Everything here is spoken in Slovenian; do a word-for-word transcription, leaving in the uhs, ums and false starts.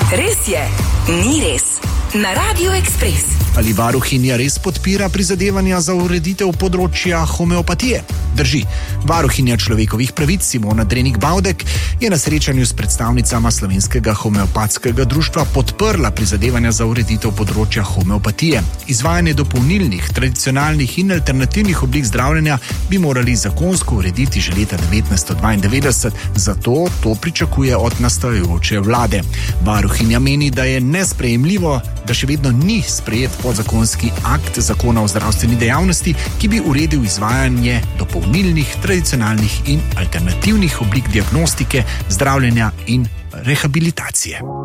Res je, ni res. Na Radio Ekspres. Ali varuhinja res podpira prizadevanja za ureditev področja homeopatije? Drži. Varuhinja človekovih pravic Simona Drenik-Bavdek je na srečanju s predstavnicama Slovenskega homeopatskega društva podprla prizadevanja za ureditev področja homeopatije. Izvajanje dopolnilnih, tradicionalnih in alternativnih oblik zdravljenja bi morali zakonsko urediti že leta devetnajststo dvaindevetdeset, zato to pričakuje od nastajajoče vlade. Varuhinja meni, da je nesprejemljivo, da še vedno ni sprejet podzakonski akt zakona o zdravstveni dejavnosti, ki bi uredil izvajanje dopolnilnih, tradicionalnih in alternativnih oblik diagnostike, zdravljenja in rehabilitacije.